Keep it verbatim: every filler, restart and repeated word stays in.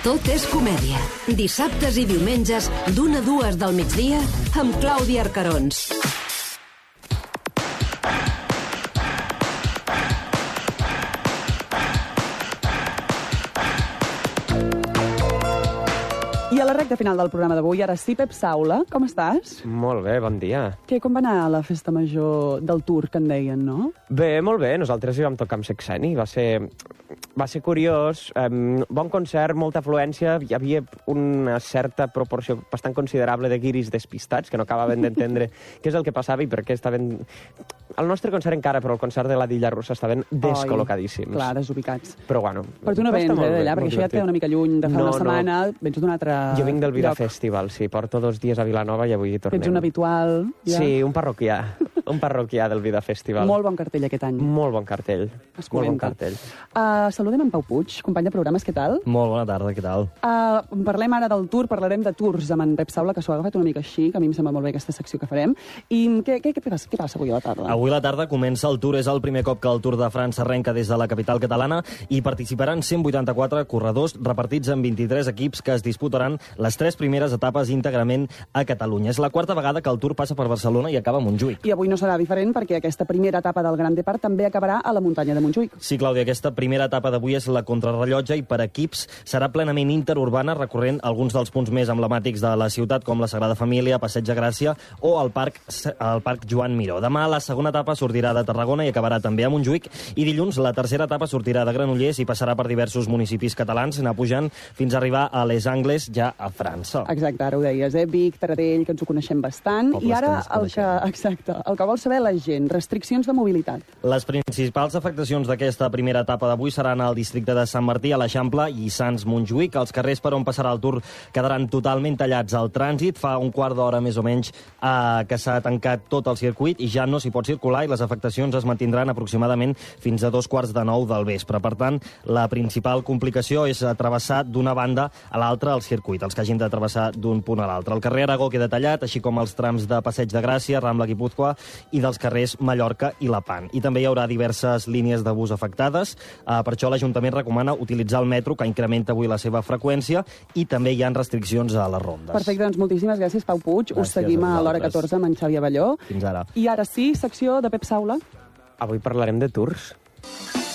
Tot és comèdia. Dissabtes i diumenges, d'una a dues del migdia, amb Clàudia Arcarons. I a la recta final del programa d'avui, ara sí, Pep Saula, com estàs? Molt bé, bon dia. Què, com va anar la festa major del Tour, que en deien, no? Bé, molt bé, nosaltres hi vam tocar amb Sexeni, va ser, va ser curiós, um, bon concert, molta afluència, hi havia una certa proporció bastant considerable de guiris despistats, que no acabaven d'entendre què és el que passava i per què estaven... Al nostre concert encara, però el concert de la Dilla Russa estaven descol·locadíssims. Clar, desubicats. Però bueno... Però tu no vens, eh, d'allà, perquè això ja et queda una mica lluny de fa no, una setmana, no. Vens d'un altre Jo vinc del Vida lloc. Festival, sí, porto dos dies a Vilanova i avui hi tornem. Ets un habitual, ja? Sí, un parroquià, un parroquià del Vida Festival. Molt bon cartell aquest any. Molt bon cartell, Es molt bon comenta. cartell. Uh, saludem en Pau Puig, company de programes, què tal? Molt bona tarda, què tal? Uh, parlem ara del Tour, parlarem de tours amb en Pep Saula, que s'ho ha agafat una mica així, que a mi em sembla molt bé aquesta secció que farem. I què, què, què, passa, què passa avui a la tarda? Avui a la tarda comença el Tour, és el primer cop que el Tour de França arrenca des de la capital catalana i participaran cent vuitanta-quatre corredors repartits en vint-i-tres equips que es disputaran les tres primeres etapes íntegrament a Catalunya. És la quarta vegada que el Tour passa per Barcelona i acaba a Montjuïc. I avui no serà diferent perquè aquesta primera etapa del Gran Depart també acabarà a la muntanya de Montjuïc. Sí, Clàudia, aquesta primera etapa d'avui és la contrarrellotge i per equips serà plenament interurbana, recorrent alguns dels punts més emblemàtics de la ciutat, com la Sagrada Família, Passeig de Gràcia o el Parc, el Parc Joan Miró. Demà la segona etapa sortirà de Tarragona i acabarà també a Montjuïc, i dilluns la tercera etapa sortirà de Granollers i passarà per diversos municipis catalans, anar pujant fins a arribar a Les Angles, ja a França. Exacte, ara ho deies, eh? Vic, Taradell, que ens ho coneixem bastant. Pobles I ara que el que, exacte, el que vol saber la gent, restriccions de mobilitat. Les principals afectacions d'aquesta primera etapa d'avui seran al districte de Sant Martí, a l'Eixample i Sants-Montjuïc. Els carrers per on passarà el Tour quedaran totalment tallats al trànsit. Fa un quart d'hora més o menys eh, que s'ha tancat tot el circuit i ja no s'hi pot circular i les afectacions es mantindran aproximadament fins a dos quarts de nou del vespre. Per tant, la principal complicació és travessar d'una banda a l'altra el circuit, els que hagin de travessar d'un punt a l'altre. El carrer Aragó queda tallat, així com els trams de Passeig de Gràcia, Rambla Guipúzcoa i dels carrers Mallorca i Lepant. I també hi haurà diverses línies de bus afectades. Uh, per això l'Ajuntament recomana utilitzar el metro, que incrementa avui la seva freqüència, i també hi ha restriccions a les rondes. Perfecte, doncs moltíssimes gràcies, Pau Puig. Gràcies Us seguim a, a l'hora vosaltres. catorze amb en Xavi Avelló. Fins ara. I ara sí, secció de Pep Saula. Avui parlarem de tours.